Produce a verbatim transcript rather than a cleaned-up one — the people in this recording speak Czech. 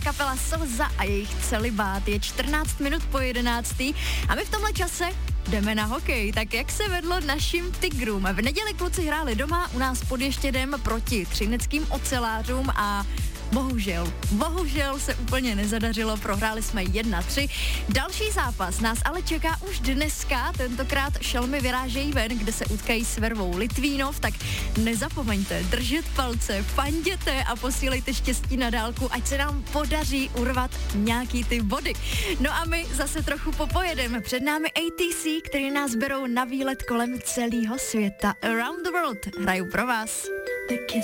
kapela Slza a jejich Celibát. Je čtrnáct minut po jedenáctý a my v tomhle čase jdeme na hokej. Tak jak se vedlo našim Tigrům? V neděli kluci hráli doma u nás pod Ještědem proti třineckým ocelářům a Bohužel, bohužel se úplně nezadařilo, prohráli jsme jedna tři. Další zápas nás ale čeká už dneska, tentokrát Šelmy vyrážejí ven, kde se utkají s Vervou Litvínov, tak nezapomeňte držet palce, fanděte a posílejte štěstí na dálku, ať se nám podaří urvat nějaký ty body. No a my zase trochu popojedeme, před námi A T C, který nás berou na výlet kolem celého světa. Around the World hraju pro vás.